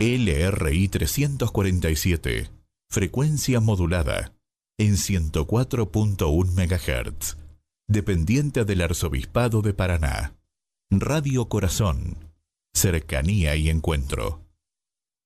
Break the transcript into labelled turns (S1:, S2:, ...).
S1: LRI 347, frecuencia modulada, en 104.1 MHz, dependiente del Arzobispado de Paraná. Radio Corazón, cercanía y encuentro.